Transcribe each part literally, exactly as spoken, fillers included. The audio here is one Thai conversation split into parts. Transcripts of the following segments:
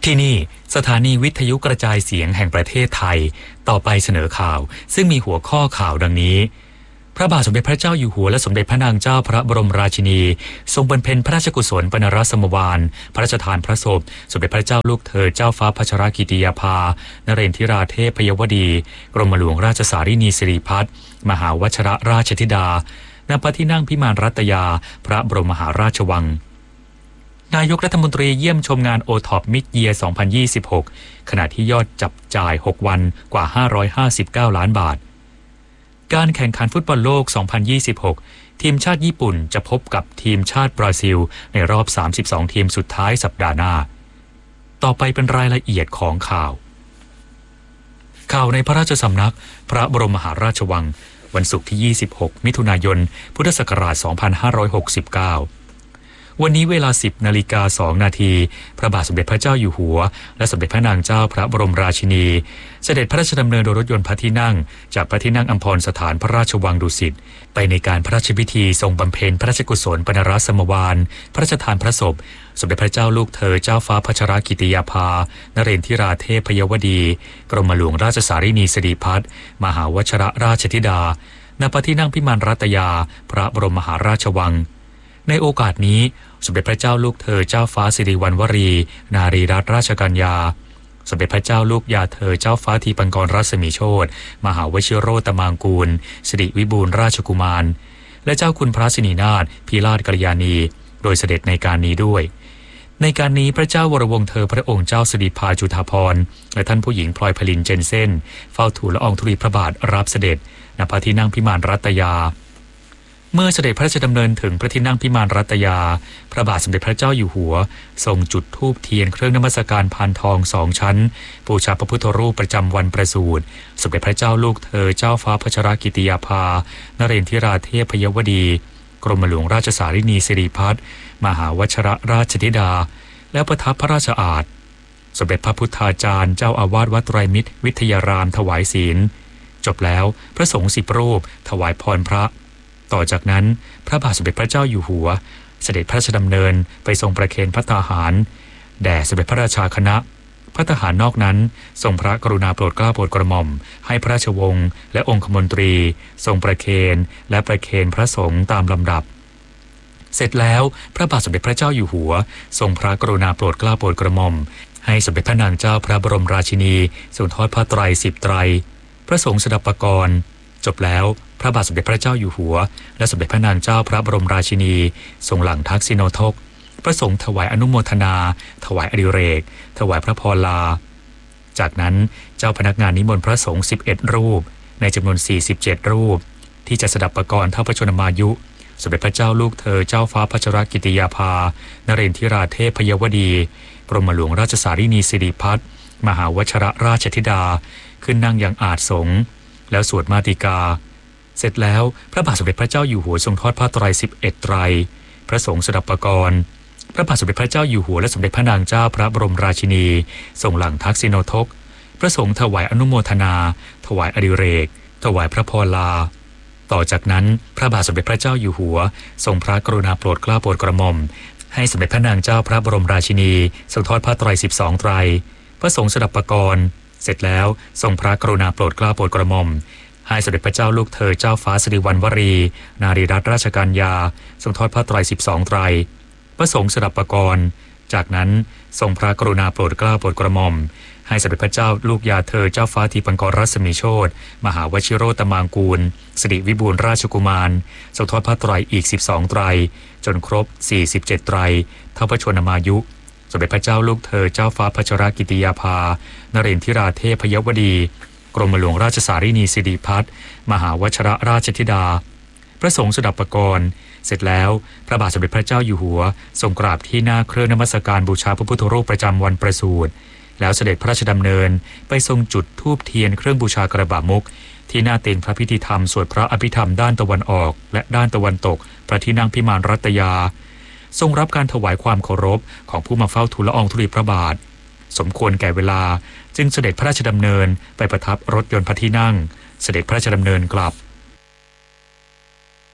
ที่นี่สถานีวิทยุกระจายเสียงแห่งประเทศไทยต่อไปเสนอข่าวซึ่งมีหัวข้อข่าวดังนี้พระบาทสมเด็จพระเจ้าอยู่หัวและสมเด็จพระนางเจ้าพระบรมราชินีทรงบำเพ็ญพระราชกุศลปนรสมวาลพระราชทานพระศพสมเด็จพระเจ้าลูกเธอเจ้าฟ้าพัชรกิติยาภานเรนทิราเทพยวดีกรมหลวงราชสารินีสิริพัฒน์มหาวชิรราชธิดาณพระที่นั่งพิมานรัตยาพระบรมมหาราชวังนายกรัฐมนตรีเยี่ยมชมงาน โอ ท็อป Mid-Year สองพันยี่สิบหกขณะที่ยอดจับจ่ายหกวันกว่าห้าร้อยห้าสิบเก้าล้านบาทการแข่งขันฟุตบอลโลกสองพันยี่สิบหกทีมชาติญี่ปุ่นจะพบกับทีมชาติบราซิลในรอบสามสิบสองทีมสุดท้ายสัปดาห์หน้าต่อไปเป็นรายละเอียดของข่าวข่าวในพระราชสำนักพระบรมมหาราชวังวันศุกร์ที่ยี่สิบหกมิถุนายนพุทธศักราชสองพันห้าร้อยหกสิบเก้าวันนี้เวลา สิบนาฬิกาสองนาทีพระบาทสมเด็จพระเจ้าอยู่หัวและสมเด็จพระนางเจ้าพระบรมราชินีเสด็จพระราชดำเนินโดยรถยนต์พระที่นั่งจากพระที่นั่งอัมพรสถานพระราชวังดุสิตไปในการพระราชพิธีทรงบำเพ็ญพระราชกุศลปนรสมวาลพระราชทานพระศพสมเด็จพระเจ้าลูกเธอเจ้าฟ้าพัชรกิติยาภานเรนทิราเทพยวดีกรมหลวงราชสารินีสิริพัฒน์มหาวชิรราชธิดาณพระที่นั่งพิมานรัตยาพระบรมมหาราชวังในโอกาสนี้สมเด็จพระเจ้าลูกเธอเจ้าฟ้าสิริวัณวรีนารีรัตนราชกัญญาสมเด็จพระเจ้าลูกยาเธอเจ้าฟ้าทีปังกรรัศมีโชติมหาวชิโรตมางกูลสิริวิบูลย์ราชกุมารและเจ้าคุณพระสินีนาถพิราชกัลยาณีโดยเสด็จในการนี้ด้วยในการนี้พระเจ้าวรวงศ์เธอพระองค์เจ้าสิริภาจุฑาภรณ์และท่านผู้หญิงพลอยพลินเจนเซ่นเฝ้าทูลละอองธุลีพระบาทรับเสด็จณพระที่นั่งพิมานรัตยาเมื่อเสด็จพระราชดำเนินถึงพระที่นั่งพิมานรัตยาพระบาทสมเด็จพระเจ้าอยู่หัวทรงจุดธูปเทียนเครื่องนมัสการพานทองสองชั้นบูชาพระพุทธรูปประจำวันประสูติสมเด็จพระเจ้าลูกเธอเจ้าฟ้าพัชรกิติยาภานเรนทิราเทพยวดีกรมหลวงราชสารินีสิริพัฒน์มหาวชิรราชธิดาและประทับพระราชอาสน์สมเด็จพระพุทธาจารย์เจ้าอาวาสวัดไตรมิตรวิทยารามถวายศีลจบแล้วพระสงฆ์สิบรูปถวายพรพระต่อจากนั้นพระบาทสมเด็จพระเจ้าอยู่หัวเสด็จพระราชดำเนินไปทรงประเคนพระทหารแด่สมเด็จพระราชาคณะพระทหารนอกนั้นทรงพระกรุณาโปรดเกล้าโปรดกระหม่อมให้พระราชวงศ์และองคมนตรีทรงประเคนและประเคนพระสงฆ์ตามลำดับเสร็จแล้วพระบาทสมเด็จพระเจ้าอยู่หัวทรงพระกรุณาโปรดเกล้าโปรดกระหม่อมให้สมเด็จพระนางเจ้าพระบรมราชินีทรงทอดผ้าไตรสิบไตรพระสงฆ์สดับปกรณ์จบแล้วพระบาทสมเด็จพระเจ้าอยู่หัวและสมเด็จพระนางเจ้าพระบรมราชินีทรงหลั่งทักษิโนทกพระสงฆ์ถวายอนุโมทนาถวายอดิเรกถวายพระพรลาจากนั้นเจ้าพนักงานนิมนต์พระสงฆ์สิบเอ็ดรูปในจำนวนสี่สิบเจ็ดรูปที่จะสดับปกรณ์เท่าพระชนมายุสมเด็จพระเจ้าลูกเธอเจ้าฟ้าพัชรกิติยาภานเรนทิราเทพยวดีกรมหลวงราชสารินีสิริพัฒน์มหาวชิรราชธิดาขึ้นนั่งยังอาสงฆ์แล้วสวดมาติกาเสร็จแล้วพระบาทสมเด็จพระเจ้าอยู่หัวทรงทอดผ้าไตรสิบเอ็ดไตรพระสงฆ์สดับปกรณ์พระบาทสมเด็จพระเจ้าอยู่หัวและสมเด็จพระนางเจ้าพระบรมราชินีทรงหลั่งทักษิโนทกพระสงฆ์ถวายอนุโมทนาถวายอดิเรกถวายพระพรลาต่อจากนั้นพระบาทสมเด็จพระเจ้าอยู่หัวทรงพระกรุณาโปรดเกล้าโปรดกระหม่อมให้สมเด็จพระนางเจ้าพระบรมราชินีทรงทอดผ้าไตรสิบสองไตรพระสงฆ์สดับปกรณ์เสร็จแล้วทรงพระกรุณาโปรดเกล้าโปรดกระหม่อมให้สมเด็จพระเจ้าลูกเธอเจ้าฟ้าสิริวัณวรีนารีรัตนราชกัญญาทรงทอดผ้าไตรสิบสองไตรพระสงฆ์สดับปกรณ์จากนั้นทรงพระกรุณาโปรดเกล้าโปรดกระหม่อมให้สมเด็จพระเจ้าลูกยาเธอเจ้าฟ้าทีปังกรรัศมีโชติมหาวชิโรตมางกูลสิริวิบูลย์ราชกุมารทรงทอดผ้าไตรอีกสิบสองไตรจนครบสี่สิบเจ็ดไตรเท่าพระชนมายุสมเด็จพระเจ้าลูกเธอเจ้าฟ้าพัชรกิติยาภานเรนทิราเทพยวดีกรมหลวงราชสารินีสิริพัฒน์มหาวชิรราชธิดาพระสงฆ์สดับปกรณ์เสร็จแล้วพระบาทสมเด็จพระเจ้าอยู่หัวทรงกราบที่หน้าเครื่องนมัสการบูชาพระพุทธรูปประจำวันประสูติแล้วเสด็จพระราชดำเนินไปทรงจุดธูปเทียนเครื่องบูชากระบะมุกที่หน้าเตียงพระพิธีธรรมสวดพระอภิธรรมด้านตะวันออกและด้านตะวันตกพระที่นั่งพิมานรัตยาทรงรับการถวายความเคารพของผู้มาเฝ้าทูลละอองธุลีพระบาทสมควรแก่เวลาจึงเสด็จพระราชดำเนินไปประทับรถยนต์พระที่นั่งเสด็จพระราชดำเนินกลับ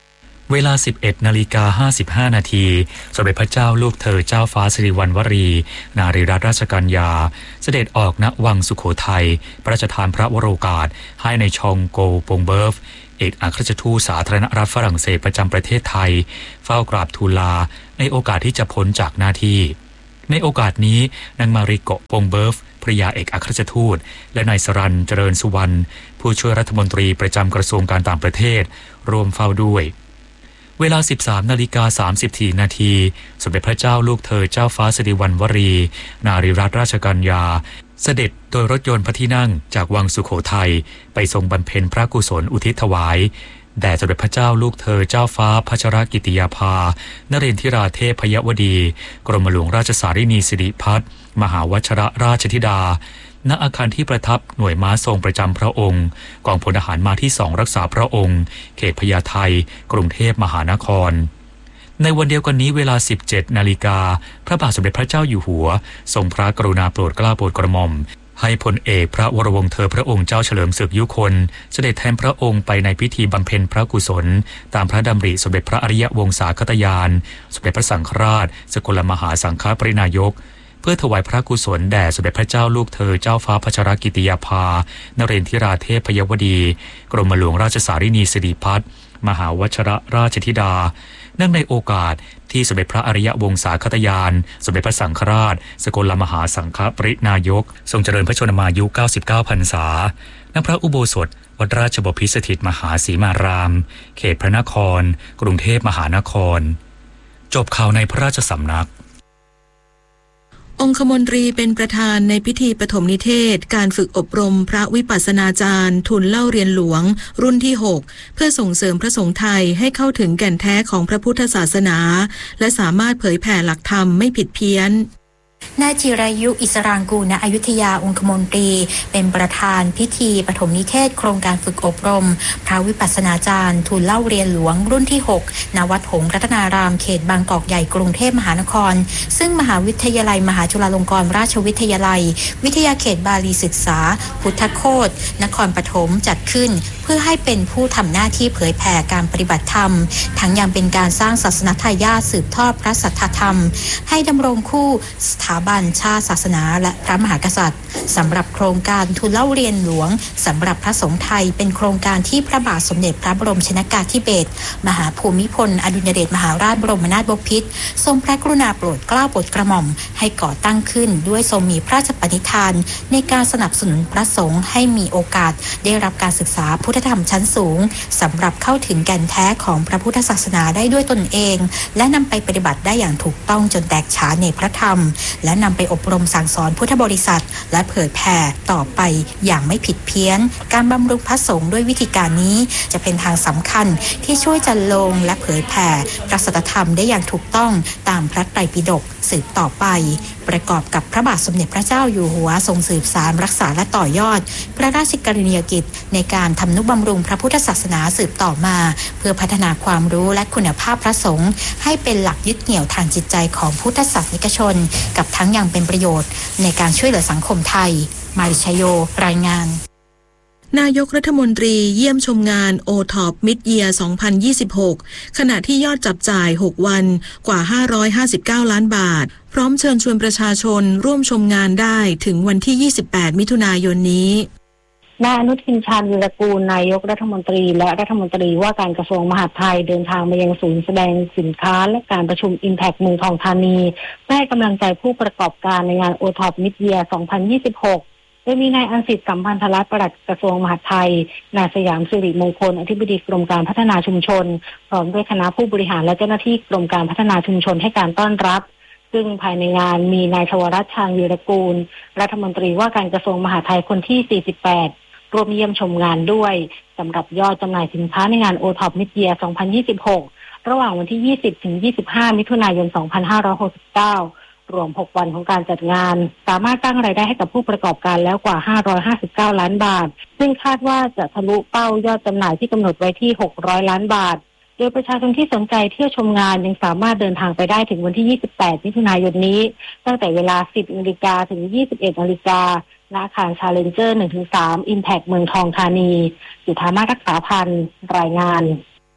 เวลา สิบเอ็ดนาฬิกาห้าสิบห้า นาทีสมเด็จพระเจ้าลูกเธอเจ้าฟ้าสิริวัณวรีนารีรัตนราชกัญญาเสด็จออกณวังสุโขทัยพระราชทานพระวโรกาสให้ในชองโกปงเบิร์ฟเอกอัครราชทูตสาธารณรัฐฝรั่งเศสประจำประเทศไทยเฝ้ากราบทูลลาในโอกาสที่จะพ้นจากหน้าที่ในโอกาสนี้นางมาริโกปงเบิร์ฟภริยาเอกอัครราชทูตและนายสรัญเจริญสุวรรณผู้ช่วยรัฐมนตรีประจำกระทรวงการต่างประเทศร่วมเฝ้าด้วยเวลา สิบสามนาฬิกาสามสิบสี่ นาทีสมเด็จพระเจ้าลูกเธอเจ้าฟ้าสิริวัณวรีนารีรัตนราชกัญญาเสด็จโดยรถยนต์พระที่นั่งจากวังสุโขทัยไปทรงบำเพ็ญพระกุศลอุทิศถวายแด่สมเด็จพระเจ้าลูกเธอเจ้าฟ้าพัชรกิติยาภานเรนทิราเทพพยวดีกรมหลวงราชสารินีสิริพัฒน์มหาวชรราชธิดาณอาคารที่ประทับหน่วยม้าทรงประจำพระองค์กองพลทหารมาที่สองรักษาพระองค์เขตพญาไทกรุงเทพมหานครในวันเดียวกันนี้เวลา สิบเจ็ดนาฬิกาพระบาทสมเด็จพระเจ้าอยู่หัวทรงพระกรุณาโปรดเกล้าโปรดกระหม่อมให้พลเอกพระวรวงศ์เธอพระองค์เจ้าเฉลิมศึกยุคนเสด็จแทนพระองค์ไปในพิธีบำเพ็ญพระกุศลตามพระดำริสมเด็จพระอริยวงศาคตยานสมเด็จพระสังฆราชสกลมหาสังฆปรินายกเพื่อถวายพระกุศลแด่สมเด็จพระเจ้าลูกเธอเจ้าฟ้าพัชรกิติยาภานเรนทิราเทพพยวดีกรมหลวงราชสารินีสิริพัฒน์มหาวชรราชธิดาเนื่องในโอกาสที่สมเด็จพระอริยวงศาคตยานสมเด็จพระสังฆราชสกลมหาสังฆปรินายกทรงเจริญพระชนมายุเก้าสิบเก้าพรรษาณพระอุโบสถวัดราชบพิตรสถิตมหาสีมารามเขตพระนครกรุงเทพมหานครจบข่าวในพระราชสำนักองคมนตรีเป็นประธานในพิธีปฐมนิเทศการฝึกอบรมพระวิปัสสนาจารย์ทุนเล่าเรียนหลวงรุ่นที่หกเพื่อส่งเสริมพระสงฆ์ไทยให้เข้าถึงแก่นแท้ของพระพุทธศาสนาและสามารถเผยแผ่หลักธรรมไม่ผิดเพี้ยนนายจิรายุอิสรางกูลณอยุธยาองคมนตรีเป็นประธานพิธีปฐมนิเทศโครงการฝึกอบรมพระวิปัสสนาจารย์ทุนเล่าเรียนหลวงรุ่นที่หกณวัดหงส์รัตนารามเขตบางกอกใหญ่กรุงเทพมหานครซึ่งมหาวิทยาลัยมหาจุฬาลงกรณราชวิทยาลัยวิทยาเขตบาลีศึกษาพุทธโคตนครปฐมจัดขึ้นเพื่อให้เป็นผู้ทำหน้าที่เผยแผ่การปฏิบัติธรรมทั้งยังเป็นการสร้างศาสนทายาทสืบทอดพระสัทธธรรมให้ดำรงคู่สถาบันชาติศาสนาและพระมหากษัตริย์สำหรับโครงการทุนเล่าเรียนหลวงสำหรับพระสงฆ์ไทยเป็นโครงการที่พระบาทสมเด็จพระบรมชนกาธิเบศรมหาภูมิพลอดุลยเดชมหาราชบรมนาถบพิตรทรงพระกรุณาโปรดเกล้าโปรดกระหม่อมให้ก่อตั้งขึ้นด้วยทรงมีพระราชปณิธานในการสนับสนุนพระสงฆ์ให้มีโอกาสได้รับการศึกษาพุทธธรรมชั้นสูงสำหรับเข้าถึงแก่นแท้ของพระพุทธศาสนาได้ด้วยตนเองและนำไปปฏิบัติได้อย่างถูกต้องจนแตกฉานในพระธรรมและนำไปอบรมสั่งสอนพุทธบริษัทและเผยแผ่ต่อไปอย่างไม่ผิดเพี้ยนการบำรุงพระสงฆ์ด้วยวิธีการนี้จะเป็นทางสำคัญที่ช่วยจันลงและเผยแผ่พระสัทธรรมได้อย่างถูกต้องตามพระไตรปิฎกสืบต่อไปประกอบกับพระบาทสมเด็จพระเจ้าอยู่หัวทรงสืบสานรักษาและต่อยอดพระราชกรณียกิจในการทำนุบำรุงพระพุทธศาสนาสืบต่อมาเพื่อพัฒนาความรู้และคุณภาพพระสงฆ์ให้เป็นหลักยึดเหนี่ยวทางจิตใจของพุทธศาสนิกชนกับทั้งยังเป็นประโยชน์ในการช่วยเหลือสังคมไทยมาริชโยรายงานนายกรัฐมนตรีเยี่ยมชมงาน โอ ท็อป Mid-Year สองพันยี่สิบหกขณะที่ยอดจับจ่ายหกวันกว่าห้าร้อยห้าสิบเก้าล้านบาทพร้อมเชิญชวนประชาชนร่วมชมงานได้ถึงวันที่ยี่สิบแปดมิถุนายนนี้นายอนุทินชาญวีรกูลนายกรัฐมนตรีและรัฐมนตรีว่าการกระทรวงมหาดไทยเดินทางมายังศูนย์แสดงสินค้าและการประชุม Impact เมืองทองธานีเพื่อให้กำลังใจผู้ประกอบการในงาน โอ ท็อป Mid-Year สองพันยี่สิบหกโดยมีนายอังสิทธิ์สัมพันธรัตน์ปลัดกระทรวงมหาดไทยนายสยามสิริมงคลอธิบดีกรมการพัฒนาชุมชนพร้อมด้วยคณะผู้บริหารและเจ้าหน้าที่กรมการพัฒนาชุมชนให้การต้อนรับซึ่งภายในงานมีนายชวรัตน์ชาญวีรกูลรัฐมนตรีว่าการกระทรวงมหาดไทยคนที่สี่สิบแปดร่วมเยี่ยมชมงานด้วยสำหรับยอดจำหน่ายสินค้าในงาน โอ ท็อป Mid-Year สองพันยี่สิบหกระหว่างวันที่ยี่สิบถึงยี่สิบห้ามิถุนายนสองพันห้าร้อยหกสิบเก้ารวมหกวันของการจัดงานสามารถสร้างรายได้ให้กับผู้ประกอบการแล้วกว่าห้าร้อยห้าสิบเก้าล้านบาทซึ่งคาดว่าจะทะลุเป้ายอดจำหน่ายที่กำหนดไว้ที่หกร้อยล้านบาทโดยประชาชนที่สนใจเที่ยวชมงานยังสามารถเดินทางไปได้ถึงวันที่ยี่สิบแปดมิถุนายนนี้ตั้งแต่เวลา สิบนาฬิกาถึงยี่สิบเอ็ดนาฬิกาณอาคาร Challenger หนึ่งถึงสาม Impact เมืองทองธานีจุฑามาศรักษาพันธ์รายงาน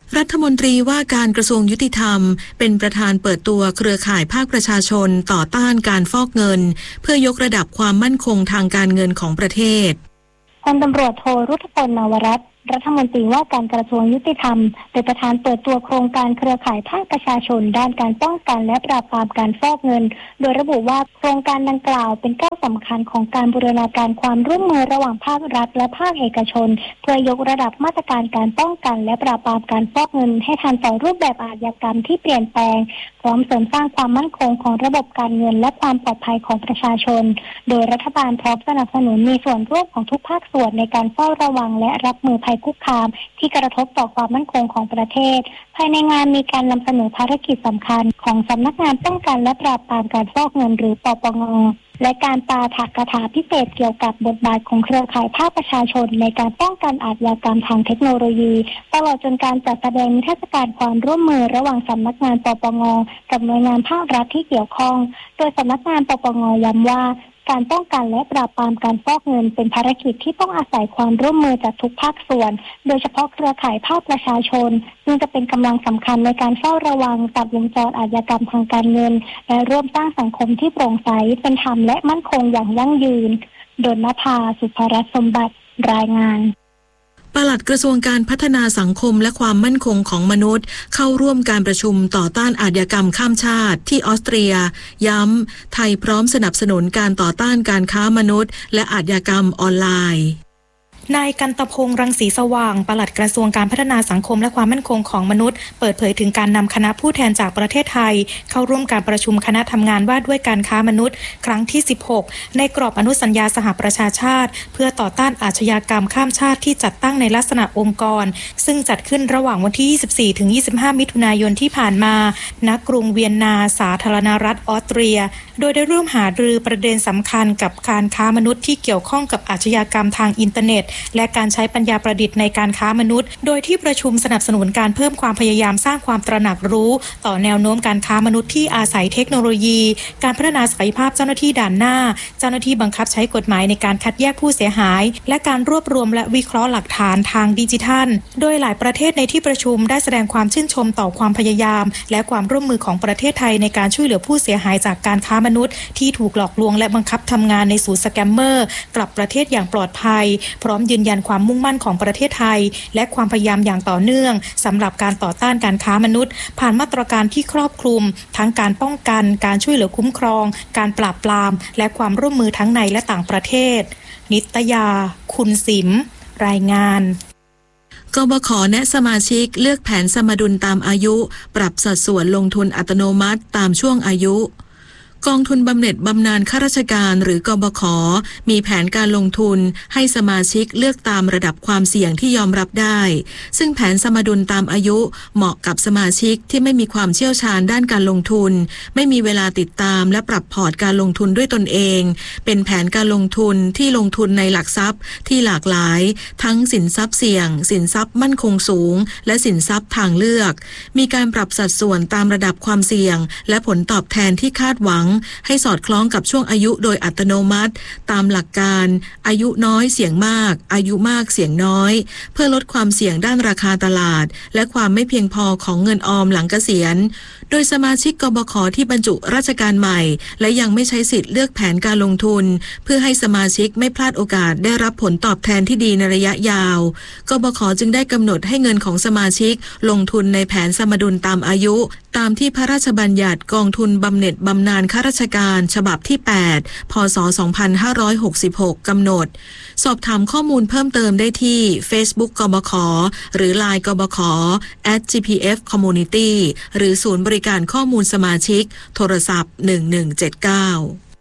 รัฐมนตรีว่าการกระทรวงยุติธรรมเป็นประธานเปิดตัวเครือข่ายภาคประชาชนต่อต้านการฟอกเงินเพื่อยกระดับความมั่นคงทางการเงินของประเทศพลตำรวจโทรุธพล นวรัตน์รัฐมนตรีว่าการกระทรวงยุติธรรมเป็นประธานเปิดตัวโครงการเครือข่ายภาคประชาชนด้านการป้องกันและปราบปรามการฟอกเงินโดยระบุว่าโครงการดังกล่าวเป็นก้าวสำคัญของการบูรณาการความร่วมมือระหว่างภาครัฐและภาคเอกชนเพื่อยกระดับมาตรการการป้องกันและปราบปรามการฟอกเงินให้ทันต่อรูปแบบอาชญากรรมที่เปลี่ยนแปลงพร้อมเสริมสร้างความมั่นคงของระบบการเงินและความปลอดภัยของประชาชนโดยรัฐบาลพร้อมสนับสนุนมีส่วนร่วมของทุกภาคส่วนในการเฝ้าระวังและรับมือภัยคุกคามที่กระทบต่อความมั่นคงของประเทศภายในงานมีการนำเสนอภารกิจสำคัญของสำนักงานป้องกันและปราบปรามการฟอกเงินหรือปปง.และการปาฐกถาพิเศษเกี่ยวกับบทบาทของเครือข่ายภาคประชาชนในการป้องกันอาชญากรรมทางเทคโนโลยีตลอดจนการจัดแสดงนิทรรศการความร่วมมือระหว่างสำนักงานปปง.กับหน่วยงานภาครัฐที่เกี่ยวข้องโดยสำนักงานปปง.ย้ำว่าการป้องกันและปราบปรามการฟอกเงินเป็นภารกิจที่ต้องอาศัยความร่วมมือจากทุกภาคส่วนโดยเฉพาะเครือข่ายภาคประชาชนซึ่งจะเป็นกำลังสำคัญในการเฝ้าระวังตัดวงจรอาชญากรรมทางการเงินและร่วมสร้างสังคมที่โปร่งใสเป็นธรรมและมั่นคงอย่างยั่งยืนดลนภา สุภรัตน์สมบัติรายงานปลัดกระทรวงการพัฒนาสังคมและความมั่นคงของมนุษย์เข้าร่วมการประชุมต่อต้านอาชญากรรมข้ามชาติที่ออสเตรียย้ำไทยพร้อมสนับสนุนการต่อต้านการค้ามนุษย์และอาชญากรรมออนไลน์นายกันตพงษ์รังสีสว่างปลัดกระทรวงการพัฒนาสังคมและความมั่นคงของมนุษย์เปิดเผยถึงการนำคณะผู้แทนจากประเทศไทยเข้าร่วมการประชุมคณะทำงานว่าด้วยการค้ามนุษย์ครั้งที่สิบหกในกรอบอนุสัญญาสหประชาชาติเพื่อต่อต้านอาชญากรรมข้ามชาติที่จัดตั้งในลักษณะองค์กรซึ่งจัดขึ้นระหว่างวันที่ยี่สิบสี่ถึงยี่สิบห้ามิถุนายนที่ผ่านมาณกรุงเวียนนาสาธารณรัฐออสเตรียโดยได้ร่วมหารือประเด็นสำคัญกับการค้ามนุษย์ที่เกี่ยวข้องกับอาชญากรรมทางอินเทอร์เน็ตและการใช้ปัญญาประดิษฐ์ในการค้ามนุษย์โดยที่ประชุมสนับสนุนการเพิ่มความพยายามสร้างความตระหนักรู้ต่อแนวโน้มการค้ามนุษย์ที่อาศัยเทคโนโลยีการพัฒนาศักยภาพเจ้าหน้าที่ด่านหน้าเจ้าหน้าที่บังคับใช้กฎหมายในการคัดแยกผู้เสียหายและการรวบรวมและวิเคราะห์หลักฐานทางดิจิทัลโดยหลายประเทศในที่ประชุมได้แสดงความชื่นชมต่อความพยายามและความร่วมมือของประเทศไทยในการช่วยเหลือผู้เสียหายจากการค้ามนุษย์ที่ถูกหลอกลวงและบังคับทำงานในศูนย์สแกมเมอร์กลับประเทศอย่างปลอดภัยพร้อมยืนยันความมุ่งมั่นของประเทศไทยและความพยายามอย่างต่อเนื่องสำหรับการต่อต้านการค้ามนุษย์ผ่านมาตรการที่ครอบคลุมทั้งการป้องกันการช่วยเหลือคุ้มครองการปราบปรามและความร่วมมือทั้งในและต่างประเทศนิตยาคุณสิมรายงานกบข.แนะสมาชิกเลือกแผนสมดุลตามอายุปรับสัดส่วนลงทุนอัตโนมัติตามช่วงอายุกองทุนบำเหน็จบำนาญข้าราชการหรือกบข.มีแผนการลงทุนให้สมาชิกเลือกตามระดับความเสี่ยงที่ยอมรับได้ซึ่งแผนสมดุลตามอายุเหมาะกับสมาชิกที่ไม่มีความเชี่ยวชาญด้านการลงทุนไม่มีเวลาติดตามและปรับพอร์ตการลงทุนด้วยตนเองเป็นแผนการลงทุนที่ลงทุนในหลักทรัพย์ที่หลากหลายทั้งสินทรัพย์เสี่ยงสินทรัพย์มั่นคงสูงและสินทรัพย์ทางเลือกมีการปรับสัดส่วนตามระดับความเสี่ยงและผลตอบแทนที่คาดหวังให้สอดคล้องกับช่วงอายุโดยอัตโนมัติตามหลักการอายุน้อยเสี่ยงมากอายุมากเสี่ยงน้อยเพื่อลดความเสี่ยงด้านราคาตลาดและความไม่เพียงพอของเงินออมหลังเกษียณโดยสมาชิกกบข.ที่บรรจุราชการใหม่และยังไม่ใช้สิทธิ์เลือกแผนการลงทุนเพื่อให้สมาชิกไม่พลาดโอกาสได้รับผลตอบแทนที่ดีในระยะยาวกบข.จึงได้กำหนดให้เงินของสมาชิกลงทุนในแผนสมดุลตามอายุตามที่พระราชบัญญัติกองทุนบำเหน็จบำนาญข้าราชการฉบับที่แปดพ.ศ. สองพันห้าร้อยหกสิบหกกำหนดสอบถามข้อมูลเพิ่มเติมได้ที่ Facebook กบข.หรือ ไลน์ กบข.แอท จี พี เอฟ Community หรือศูนย์บริการข้อมูลสมาชิกโทรศัพท์หนึ่งหนึ่งเจ็ดเก้า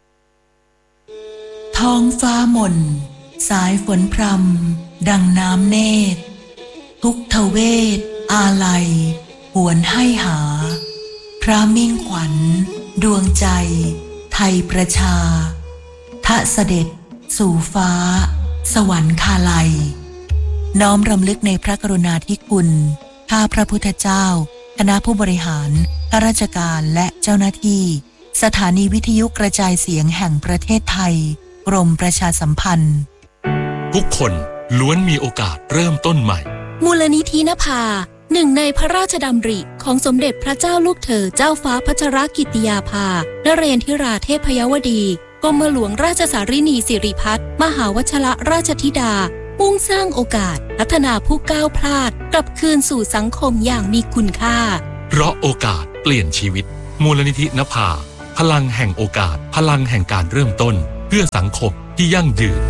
ท้องฟ้าหม่นสายฝนพรำดังน้ำเนตรทุกทเวทอาลัยหวนให้หาพระมิ่งขวัญดวงใจไทยประชาทะเสด็จสู่ฟ้าสวรรคาลัยน้อมรำลึกในพระกรุณาธิคุณข้าพระพุทธเจ้าคณะผู้บริหารข้าราชการและเจ้าหน้าที่สถานีวิทยุกระจายเสียงแห่งประเทศไทยกรมประชาสัมพันธ์ทุกคนล้วนมีโอกาสเริ่มต้นใหม่มูลนิธินภาหนึ่งในพระราชดำริของสมเด็จพระเจ้าลูกเธอเจ้าฟ้าพัชรกิติยาภานเรนทิราเทพยวดีกรมหลวงราชสารินีสิริพัฒน์มหาวชรราชธิดามุ่งสร้างโอกาสพัฒนาผู้ก้าวพลาดกลับคืนสู่สังคมอย่างมีคุณค่าเพราะโอกาสเปลี่ยนชีวิตมูลนิธินภาพลังแห่งโอกาสพลังแห่งการเริ่มต้นเพื่อสังคมที่ยั่งยืน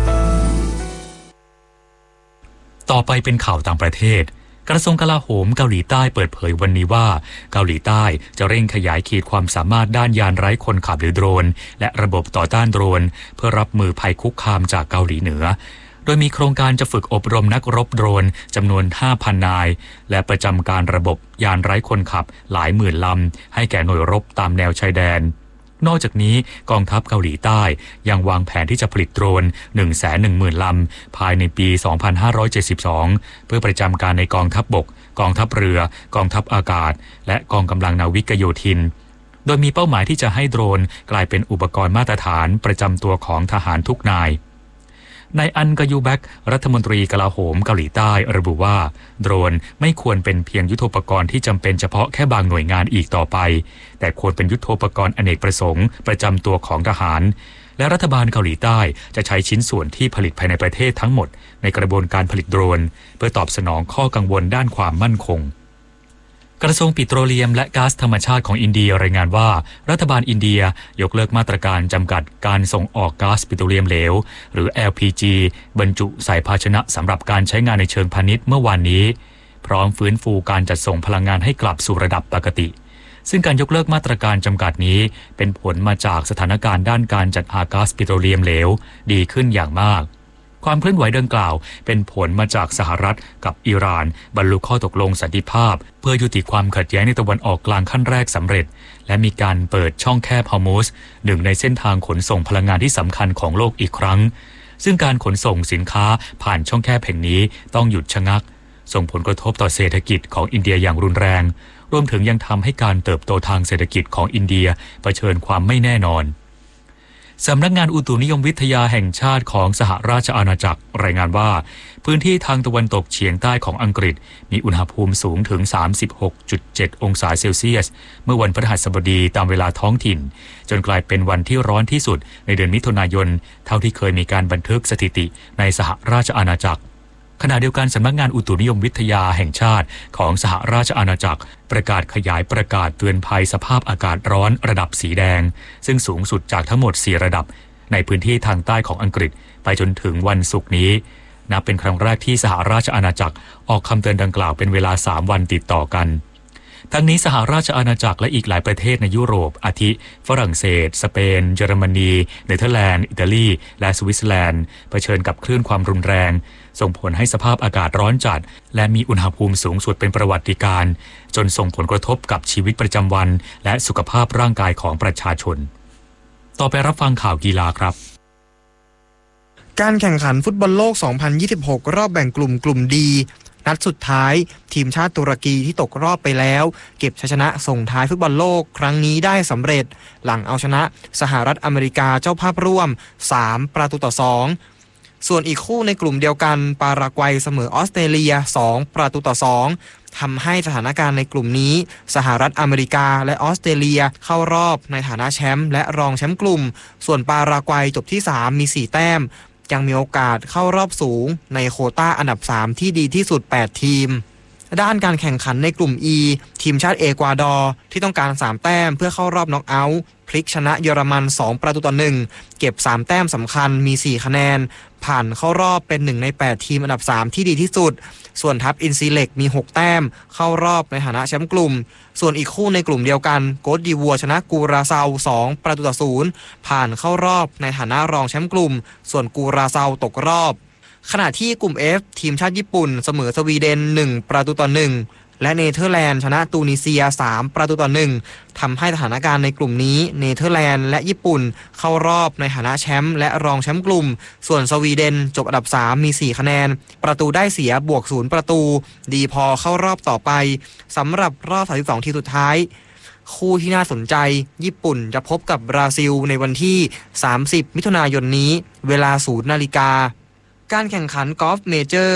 ต่อไปเป็นข่าวต่างประเทศกระทรวงกลาโหมเกาหลีใต้เปิดเผยวันนี้ว่าเกาหลีใต้จะเร่งขยายขีดความสามารถด้านยานไร้คนขับหรือโดรนและระบบต่อต้านโดรนเพื่อรับมือภัยคุกคามจากเกาหลีเหนือโดยมีโครงการจะฝึกอบรมนักรบโดรนจำนวน ห้าพัน นายและประจำการระบบยานไร้คนขับหลายหมื่นลำให้แก่หน่วยรบตามแนวชายแดนนอกจากนี้กองทัพเกาหลีใต้ยังวางแผนที่จะผลิตโดรน หนึ่งแสนหนึ่งหมื่น ลำภายในปี สองพันห้าร้อยเจ็ดสิบสอง เพื่อประจำการในกองทัพบกกองทัพเรือกองทัพอากาศและกองกำลังนาวิกโยธินโดยมีเป้าหมายที่จะให้โดรนกลายเป็นอุปกรณ์มาตรฐานประจำตัวของทหารทุกนายนายอันกยูแบกรัฐมนตรีกลาโหมเกาหลีใต้ระบุว่าโดรนไม่ควรเป็นเพียงยุทโธปกรณ์ที่จำเป็นเฉพาะแค่บางหน่วยงานอีกต่อไปแต่ควรเป็นยุทโธปกรณ์อเนกประสงค์ประจำตัวของทหารและรัฐบาลเกาหลีใต้จะใช้ชิ้นส่วนที่ผลิตภายในประเทศทั้งหมดในกระบวนการผลิตโดรนเพื่อตอบสนองข้อกังวลด้านความมั่นคงกระทรวงปิโตรเลียมและก๊าซธรรมชาติของอินเดียรายงานว่ารัฐบาลอินเดียยกเลิกมาตรการจำกัดการส่งออกก๊าซปิโตรเลียมเหลวหรือ แอล พี จี บรรจุใส่ภาชนะสำหรับการใช้งานในเชิงพาณิชย์เมื่อวานนี้พร้อมฟื้นฟูการจัดส่งพลังงานให้กลับสู่ระดับปกติซึ่งการยกเลิกมาตรการจำกัดนี้เป็นผลมาจากสถานการณ์ด้านการจัดหาก๊าซปิโตรเลียมเหลวดีขึ้นอย่างมากความเคลื่อนไหวดังกล่าวเป็นผลมาจากสหรัฐกับอิหร่านบรรลุข้อตกลงสันติภาพเพื่อยุติความขัดแย้งในตะวันออกกลางขั้นแรกสำเร็จและมีการเปิดช่องแคบฮอร์มุซหนึ่งในเส้นทางขนส่งพลังงานที่สำคัญของโลกอีกครั้งซึ่งการขนส่งสินค้าผ่านช่องแคบแห่งนี้ต้องหยุดชะงักส่งผลกระทบต่อเศรษฐกิจของอินเดียอย่างรุนแรงรวมถึงยังทำให้การเติบโตทางเศรษฐกิจของอินเดียเผชิญความไม่แน่นอนสำนักงานอุตุนิยมวิทยาแห่งชาติของสหราชอาณาจักรรายงานว่าพื้นที่ทางตะวันตกเฉียงใต้ของอังกฤษมีอุณหภูมิสูงถึง สามสิบหกจุดเจ็ด องศาเซลเซียสเมื่อวันพฤหัสบดีตามเวลาท้องถิ่นจนกลายเป็นวันที่ร้อนที่สุดในเดือนมิถุนายนเท่าที่เคยมีการบันทึกสถิติในสหราชอาณาจักรขณะเดียวกันสำนักงานอุตุนิยมวิทยาแห่งชาติของสหราชอาณาจักรประกาศขยายประกาศเตือนภัยสภาพอากาศร้อนระดับสีแดงซึ่งสูงสุดจากทั้งหมดสี่ระดับในพื้นที่ทางใต้ของอังกฤษไปจนถึงวันศุกร์นี้นับเป็นครั้งแรกที่สหราชอาณาจักรออกคำเตือนดังกล่าวเป็นเวลาสามวันติดต่อกันทั้งนี้สหราชอาณาจักรและอีกหลายประเทศในยุโรปอาทิฝรั่งเศสสเปนเยอรมนีเนเธอร์แลนด์อิตาลีและสวิตเซอร์แลนด์เผชิญกับคลื่นความรุนแรงส่งผลให้สภาพอากาศร้อนจัดและมีอุณหภูมิสูงสุดเป็นประวัติการณ์จนส่งผลกระทบกับชีวิตประจำวันและสุขภาพร่างกายของประชาชนต่อไปรับฟังข่าวกีฬาครับการแข่งขันฟุตบอลโลก สองพันยี่สิบหก รอบแบ่งกลุ่มกลุ่มดีนัดสุดท้ายทีมชาติตุรกีที่ตกรอบไปแล้วเก็บชัยชนะส่งท้ายฟุตบอลโลกครั้งนี้ได้สำเร็จหลังเอาชนะสหรัฐอเมริกาเจ้าภาพร่วมสามประตูต่อสองส่วนอีกคู่ในกลุ่มเดียวกันปารากวัยเสมอออสเตรเลียสองประตูต่อสองทำให้สถานการณ์ในกลุ่มนี้สหรัฐอเมริกาและออสเตรเลียเข้ารอบในฐานะแชมป์และรองแชมป์กลุ่มส่วนปารากวัยจบที่สามมีสี่แต้มยังมีโอกาสเข้ารอบสูงในโควต้าอันดับสามที่ดีที่สุดแปดทีมด้านการแข่งขันในกลุ่ม E ทีมชาติเอกวาดอร์ที่ต้องการสามแต้มเพื่อเข้ารอบน็อกเอาท์พลิกชนะเยอรมันสองประตูต่อหนึ่งเก็บสามแต้มสำคัญมีสี่คะแนนผ่านเข้ารอบเป็นหนึ่งในแปดทีมอันดับสามที่ดีที่สุดส่วนทัพอินซีเล็กมีหกแต้มเข้ารอบในฐานะแชมป์กลุ่มส่วนอีกคู่ในกลุ่มเดียวกันโกตดีวัวชนะกูราเซาสองประตูต่อศูนย์ผ่านเข้ารอบในฐานะรองแชมป์กลุ่มส่วนกูราเซาตกรอบขณะที่กลุ่ม F ทีมชาติญี่ปุ่นเสมอสวีเดนหนึ่งประตูต่อหนึ่งและเนเธอร์แลนด์ชนะตูนิเซียสามประตูต่อหนึ่งทำให้สถานการณ์ในกลุ่มนี้เนเธอร์แลนด์และญี่ปุ่นเข้ารอบในฐานะแชมป์และรองแชมป์กลุ่มส่วนสวีเดนจบอันดับสามมีสี่คะแนนประตูได้เสียบวกศูนย์ประตูดีพอเข้ารอบต่อไปสำหรับรอบสามสิบสองทีสุดท้ายคู่ที่น่าสนใจญี่ปุ่นจะพบกับบราซิลในวันที่สามสิบมิถุนายนนี้เวลาศูนย์นาฬิกาการแข่งขันกอล์ฟเมเจอร์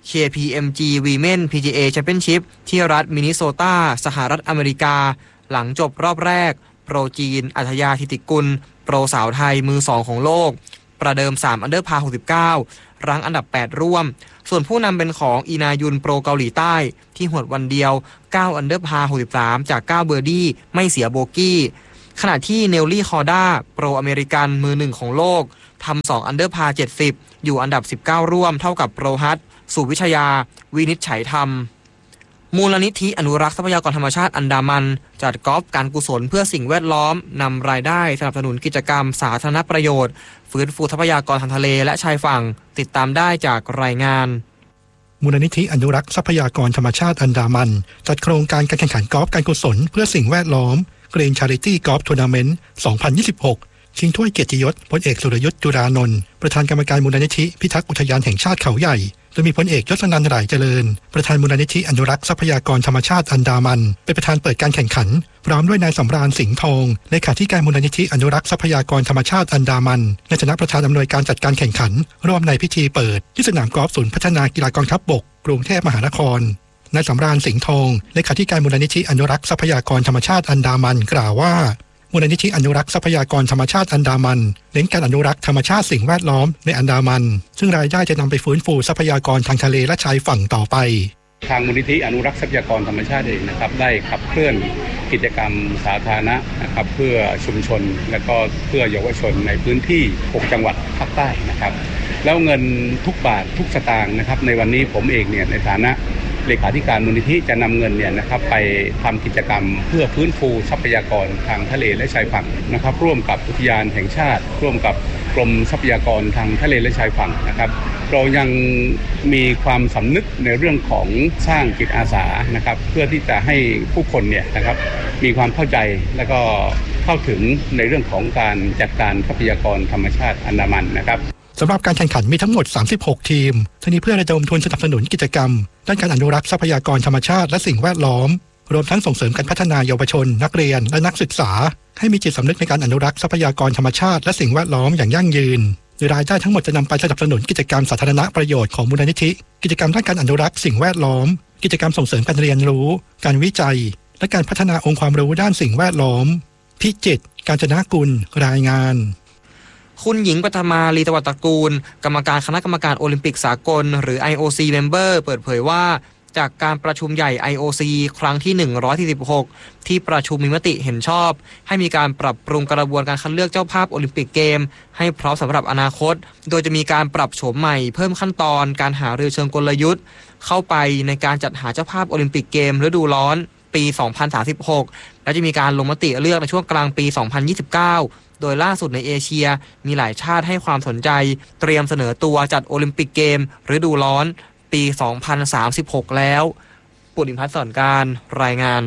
เค พี เอ็ม จี Women พี จี เอ Championship ที่รัฐมินนิโซตาสหรัฐอเมริกาหลังจบรอบแรกโปรจีนอัธยาธิติกุลโปรสาวไทยมือสองของโลกประเดิมสามอันเดอร์พาร์หกสิบเก้ารั้งอันดับแปดร่วมส่วนผู้นำเป็นของอีนายุนโปรเกาหลีใต้ที่หวดวันเดียวเก้าอันเดอร์พาร์หกสิบสามจากเก้าเบอร์ดี้ไม่เสียโบกี้ขณะที่เนลลี่คอร์ด้าโปรอเมริกันมือหนึ่งของโลกทำสองอันเดอร์พาร์เจ็ดสิบอยู่อันดับสิบเก้าร่วมเท่ากับโปรฮัตสุวิชยาวินิจฉัยธรรมมูลนิธิอนุรักษ์ทรัพยากรธรรมชาติอันดามันจัดกอล์ฟการกุศลเพื่อสิ่งแวดล้อมนำรายได้สนับสนุนกิจกรรมสาธารณประโยชน์ฟื้นฟูทรัพยากรทางทะเลและชายฝั่งติดตามได้จากรายงานมูลนิธิอนุรักษ์ทรัพยากรธรรมชาติอันดามันจัดโครงการการแข่งขันกอล์ฟการกุศลเพื่อสิ่งแวดล้อม Green Charity Golf Tournament สองพันยี่สิบหกชิงถ้วยเกียรติยศพลเอกสุรยุทธจุรานนท์ประธานกรรมการมูลนิธิพิทักษ์อุทยานแห่งชาติเขาใหญ่โดยมีพลเอกยศนันท์หร่ายเจริญประธานมูลนิธิอนุรักษ์ทรัพยากรธรรมชาติอันดามันเป็นประธานเปิดการแข่งขันพร้อมด้วยนายสำราญสิงห์ทองเลขาธิการมูลนิธิอนุรักษ์ทรัพยากรธรรมชาติอันดามันในฐานะประธานอำนวยการจัดการแข่งขันร่วมในพิธีเปิดที่สนามกอล์ฟศูนย์พัฒนากีฬากองทัพบกกรุงเทพมหานครนายสำราญสิงห์ทองเลขาธิการมูลนิธิอนุรักษ์ทรัพยากรธรรมชาติอันดามันกล่าวว่ามูลนิธิอนุรักษ์ทรัพยากรธรรมชาติอันดามันเน้นการอนุรักษ์ธรรมชาติสิ่งแวดล้อมในอันดามันซึ่งรายได้จะนำไปฟื้นฟูทรัพยากรทางทะเลและชายฝั่งต่อไปทางมูลนิธิอนุรักษ์ทรัพยากรธรรมชาติเองนะครับได้ขับเคลื่อนกิจกรรมสาธารณะนะครับเพื่อชุมชนและก็เพื่อเยาวชนในพื้นที่หกจังหวัดภาคใต้นะครับแล้วเงินทุกบาททุกสตางค์นะครับในวันนี้ผมเองเนี่ยในฐานะเลขาธิการมูลนิธิจะนำเงินเนี่ยนะครับไปทำกิจกรรมเพื่อฟื้นฟูทรัพยากรทางทะเลและชายฝั่งนะครับร่วมกับอุทยานแห่งชาติร่วมกับกรมทรัพยากรทางทะเลและชายฝั่งนะครับเรายังมีความสำนึกในเรื่องของสร้างจิตอาสานะครับเพื่อที่จะให้ผู้คนเนี่ยนะครับมีความเข้าใจและก็เข้าถึงในเรื่องของการจัดการทรัพยากรธรรมชาติอันดามันนะครับสำหรับการแข่งขันมีทั้งหมดสามสิบหกทีมทั้งนี้เพื่อระดมทุนสนับสนุนกิจกรรมด้านการอนุรักษ์ทรัพยากรธรรมชาติและสิ่งแวดล้อมรวมทั้งส่งเสริมการพัฒนาเยาวชนนักเรียนและนักศึกษาให้มีจิตสำนึกในการอนุรักษ์ทรัพยากรธรรมชาติและสิ่งแวดล้อมอย่างยั่งยืนโดยรายได้ทั้งหมดจะนำไปสนับสนุนกิจกรรมสาธารณประโยชน์ของมูลนิธิกิจกรรมด้านการอนุรักษ์สิ่งแวดล้อมกิจกรรมส่งเสริมการเรียนรู้การวิจัยและการพัฒนาองค์ความรู้ด้านสิ่งแวดล้อมพิจิตร กาญจนกุลรายงานคุณหญิงปฐมาลีตวัตตระกูลกรรมการคณะกรรมการโอลิมปิกสากลหรือ ไอ โอ ซี Member เปิดเผยว่าจากการประชุมใหญ่ ไอ โอ ซี ครั้งที่หนึ่งร้อยสี่สิบหกที่ประชุมมีมติเห็นชอบให้มีการปรับปรุงกระบวนการคัดเลือกเจ้าภาพโอลิมปิกเกมให้พร้อมสำหรับอนาคตโดยจะมีการปรับโฉมใหม่เพิ่มขั้นตอนการหารือเชิงกลยุทธ์เข้าไปในการจัดหาเจ้าภาพโอลิมปิกเกมฤดูร้อนปีสองพันสามสิบหกและจะมีการลงมติเลือกในช่วงกลางปีสองพันยี่สิบเก้าโดยล่าสุดในเอเชียมีหลายชาติให้ความสนใจเตรียมเสนอตัวจัดโอลิมปิกเกมฤดูร้อนปีสองพันสามสิบหกแล้วปุริพัฒน์สอนการรายงาน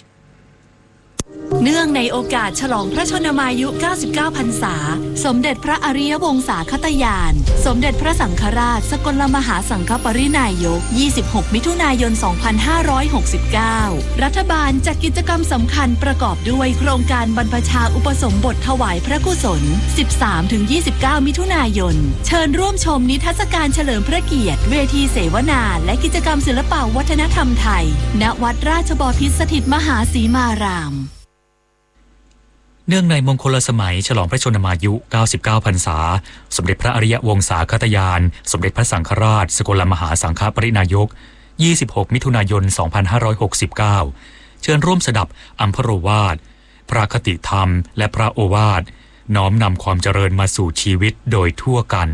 เนื่องในโอกาสฉลองพระชนมายุเก้าสิบเก้าพรรษาสมเด็จพระอริยวงศาคตญาณสมเด็จพระสังฆราชสกลมหาสังฆปรินายกยี่สิบหกมิถุนายนสองพันห้าร้อยหกสิบเก้ารัฐบาลจัดกิจกรรมสำคัญประกอบด้วยโครงการบรรพชาอุปสมบทถวายพระกุศล สิบสามถึงยี่สิบเก้า มิถุนายนเชิญร่วมชมนิทรรศการเฉลิมพระเกียรติเวทีเสวนาและกิจกรรมศิลปวัฒนธรรมไทยณวัดราชบพิตรสถิตมหาสีมารามเนื่องในมงคลสมัยฉลองพระชนมายุเก้าสิบเก้าพรรษาสมเด็จพระอริยวงศาคตญาณสมเด็จพระสังฆราชสกลมหาสังฆปรินายกยี่สิบหกมิถุนายนสองพันห้าร้อยหกสิบเก้าเชิญร่วมสดับอัมพโรวาทพระคติธรรมและพระโอวาทน้อมนำความเจริญมาสู่ชีวิตโดยทั่วกัน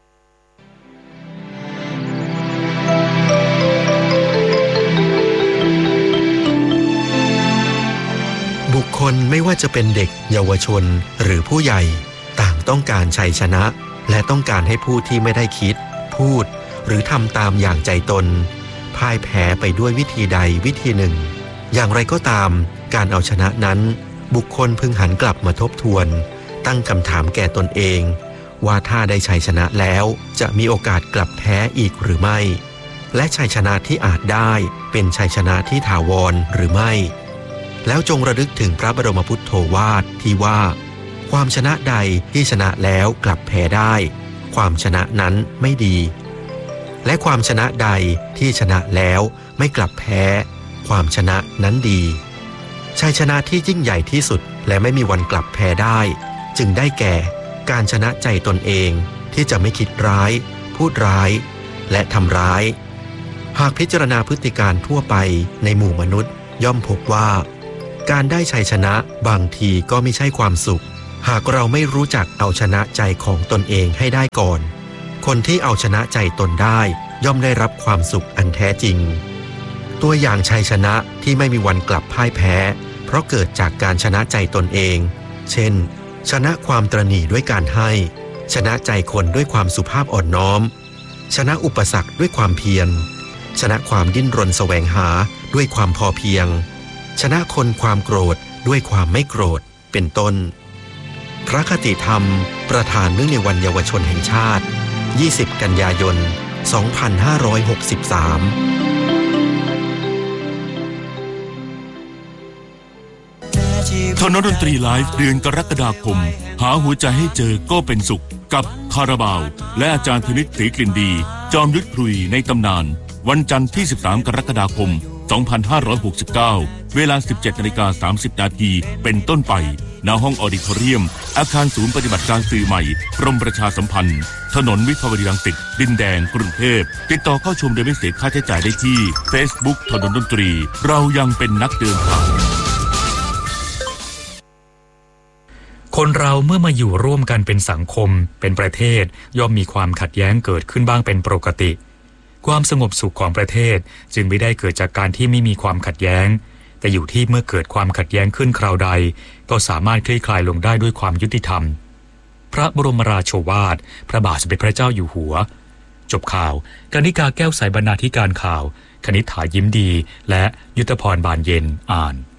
บุคคลไม่ว่าจะเป็นเด็กเยาวชนหรือผู้ใหญ่ต่างต้องการชัยชนะและต้องการให้ผู้ที่ไม่ได้คิดพูดหรือทำตามอย่างใจตนพ่ายแพ้ไปด้วยวิธีใดวิธีหนึ่งอย่างไรก็ตามการเอาชนะนั้นบุคคลพึงหันกลับมาทบทวนตั้งคำถามแก่ตนเองว่าถ้าได้ชัยชนะแล้วจะมีโอกาสกลับแพ้อีกหรือไม่และชัยชนะที่อาจได้เป็นชัยชนะที่ถาวรหรือไม่แล้วจงระลึกถึงพระบรมพุทโธวาทที่ว่าความชนะใดที่ชนะแล้วกลับแพ้ได้ความชนะนั้นไม่ดีและความชนะใดที่ชนะแล้วไม่กลับแพ้ความชนะนั้นดีชัยชนะที่ยิ่งใหญ่ที่สุดและไม่มีวันกลับแพ้ได้จึงได้แก่การชนะใจตนเองที่จะไม่คิดร้ายพูดร้ายและทำร้ายหากพิจารณาพฤติการทั่วไปในหมู่มนุษย์ย่อมพบว่าการได้ชัยชนะบางทีก็ไม่ใช่ความสุขหากเราไม่รู้จักเอาชนะใจของตนเองให้ได้ก่อนคนที่เอาชนะใจตนได้ย่อมได้รับความสุขอันแท้จริงตัวอย่างชัยชนะที่ไม่มีวันกลับพ่ายแพ้เพราะเกิดจากการชนะใจตนเองเช่นชนะความตระหนี่ด้วยการให้ชนะใจคนด้วยความสุภาพอ่อนน้อมชนะอุปสรรคด้วยความเพียรชนะความดิ้นรนแสวงหาด้วยความพอเพียงชนะคนความโกรธด้วยความไม่โกรธเป็นต้นพระคติธรรมประธานเนื่องในวันเยาวชนแห่งชาติยี่สิบกันยายนสองพันห้าร้อยหกสิบสามทนดนตรีไลฟ์เดือนกรกฎาคมหาหัวใจให้เจอก็เป็นสุขกับคาราบาวและอาจารย์ธนิตศรีกลิ่นดีจอมยุทธพลุยในตำนานวันจันทร์ที่สิบสามกรกฎาคมสองพันห้าร้อยหกสิบเก้าเวลา สิบเจ็ดนาฬิกาสามสิบนาทีเป็นต้นไปณห้องออดิทอเรียมอาคารศูนย์ปฏิบัติการสื่อใหม่กรมประชาสัมพันธ์ถนนวิภาวดีรังสิตดินแดงกรุงเทพติดต่อเข้าชมโดยไม่เสียค่าใช้จ่ายได้ที่ Facebook ถนนดนตรีเรายังเป็นนักเดินทางคนเราเมื่อมาอยู่ร่วมกันเป็นสังคมเป็นประเทศย่อมมีความขัดแย้งเกิดขึ้นบ้างเป็นปกติความสงบสุขของประเทศจึงไม่ได้เกิดจากการที่ไม่มีความขัดแย้งแต่อยู่ที่เมื่อเกิดความขัดแย้งขึ้นคราวใดก็สามารถคลี่คลายลงได้ด้วยความยุติธรรมพระบรมราโชวาทพระบาทสมเด็จพระเจ้าอยู่หัวจบข่าวกนิกาแก้วใสบรรณาธิการข่าวคณิษฐายิ้มดีและยุทธพรบานเย็นอ่าน